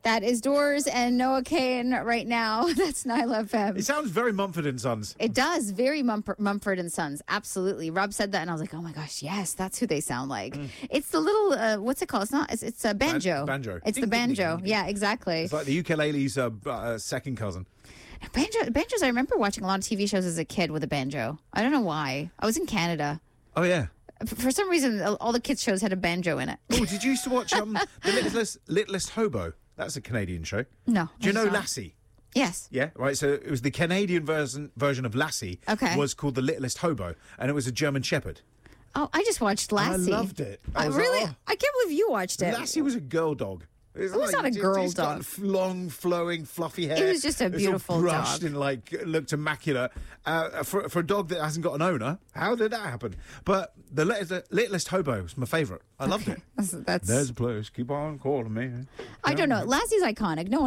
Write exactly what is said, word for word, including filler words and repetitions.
That is Doors and Noah Kahan right now. That's Nile F M. It sounds very Mumford and Sons. It does. Very Mumford, Mumford and Sons. Absolutely. Rob said that, and I was like, oh, my gosh, yes, that's who they sound like. Mm. It's the little, uh, what's it called? It's not, it's, it's a banjo. Ban- banjo. It's the banjo. Yeah, exactly. It's like the ukulele's uh, uh, second cousin. Banjo, banjos, I remember watching a lot of T V shows as a kid with a banjo. I don't know why. I was in Canada. Oh, yeah. For some reason, all the kids' shows had a banjo in it. Oh, did you used to watch um, The Littlest, Littlest Hobo? That's a Canadian show. No. Do you know not. Lassie? Yes. Yeah, right. So it was the Canadian version version of Lassie. Okay. Was called The Littlest Hobo, and it was a German Shepherd. Oh, I just watched Lassie. I loved it. I I was really? like, oh. I can't believe you watched it. Lassie was a girl dog. It was not a girl it's dog. Got long, flowing, fluffy hair. It was just a It's all beautiful brushed dog. and like looked immaculate. Uh, for for a dog that hasn't got an owner, how did that happen? But the Littlest, littlest Hobo was my favourite. I loved it. That's, that's, There's a place. Keep on calling me. I don't know. Lassie's iconic. No one